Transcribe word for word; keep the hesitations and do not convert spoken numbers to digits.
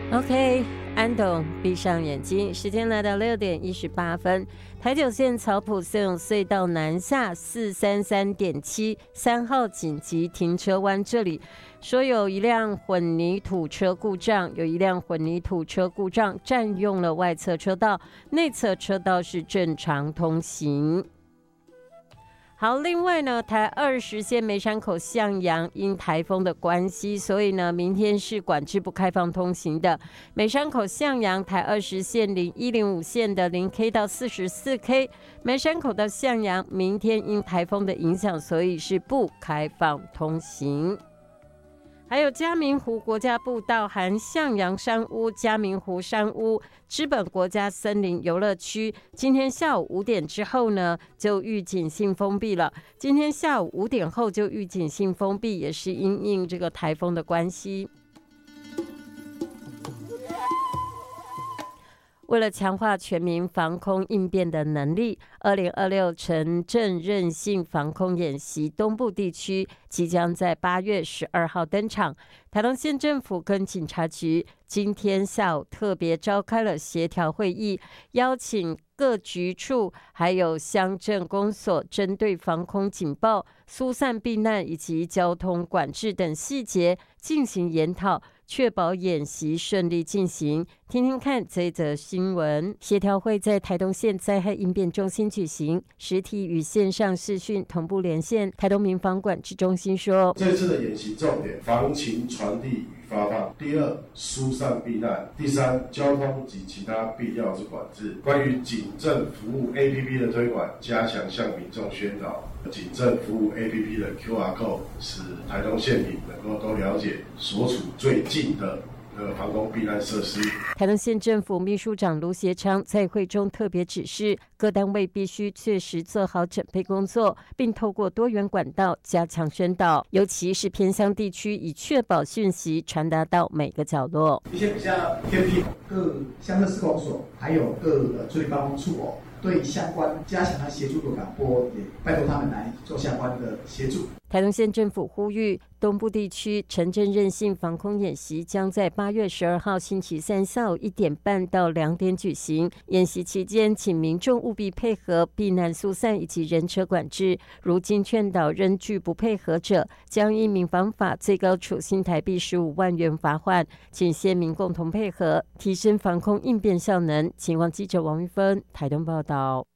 OK， 安董闭上眼睛，时间来到六点一十八分。台九线草埔森永隧道南下四三三点七三号紧急停车湾，这里说有一辆混凝土车故障，有一辆混凝土车故障占用了外侧车道，内侧车道是正常通行。好，另外呢，台二十线梅山口向阳因台风的关系，所以呢，明天是管制不开放通行的。梅山口向阳台二十线零一零五线的零 K 到四十四 K， 梅山口到向阳，明天因台风的影响，所以是不开放通行。还有嘉明湖国家步道含向阳山屋、嘉明湖山屋、知本国家森林游乐区，今天下午五点之后呢，就预警性封闭了。今天下午五点后就预警性封闭，也是因应这个台风的关系。为了强化全民防空应变的能力，二零二六城镇韧性防空演习东部地区即将在八月十二号登场。台东县政府跟警察局今天下午特别召开了协调会议，邀请各局处还有乡镇公所针对防空警报、疏散避难以及交通管制等细节进行研讨，确保演习顺利进行。听听看这一则新闻。协调会在台东县灾害应变中心举行，实体与线上视讯同步连线。台东民防管制中心说， 这次的演习重点防情传递与发放，第二疏散避难，第三交通及其他必要之管制。关于警政服务 A P P 的推广，加强向民众宣导警政服务 A P P 的 Q R code， 使台东县民能够都了解所处最近的防空避难设施。 台东县政府秘书长卢协昌在会中特别指示，各单位必须确实做好准备工作，并透过多元管道加强宣导，尤其是偏乡地区，以确保讯息传达到每个角落。 一些比较偏僻，各乡镇市公所还有各的处理办公处哦，对相关加强他协助的广播，也拜托他们来做相关的协助。 台东县政府呼吁，东部地区城镇韧性防空演习将在八月十二号星期三下午一点半到两点举行。演习期间，请民众务必配合避难疏散以及人车管制。如经劝导仍拒不配合者，将依民防法最高处新台币十五万元罚款。请县民共同配合，提升防空应变效能。请望记者王玉芬台东报道。